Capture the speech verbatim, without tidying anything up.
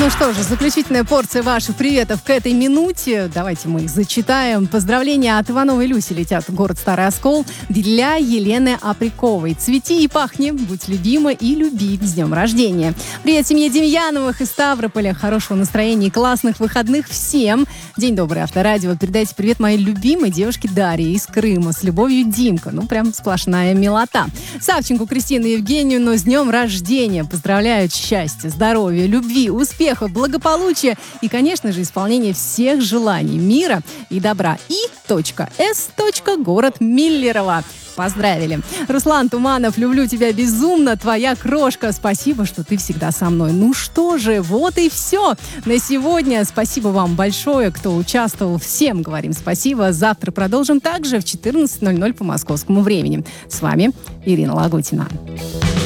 Ну что же, заключительная порция ваших приветов к этой минуте. Давайте мы их зачитаем. Поздравления от Ивановой Люси летят в город Старый Оскол для Елены Априковой. Цвети и пахни, будь любима и люби. С днем рождения. Привет семье Демьяновых из Ставрополя. Хорошего настроения и классных выходных всем. День добрый, Авторадио. Передайте привет моей любимой девушке Дарье из Крыма. С любовью, Димка. Ну, прям сплошная милота. Савченко Кристину Евгеньевну с днем рождения. Поздравляют счастья, здоровья, любви, успехов, благополучия и, конечно же, исполнения всех желаний мира и добра. И .с. город Миллерово. Поздравили. Руслан Туманов, люблю тебя безумно, твоя крошка. Спасибо, что ты всегда со мной. Ну что же, вот и все на сегодня. Спасибо вам большое, кто участвовал. Всем говорим спасибо. Завтра продолжим также в четырнадцать ноль ноль по московскому времени. С вами Ирина Лагутина.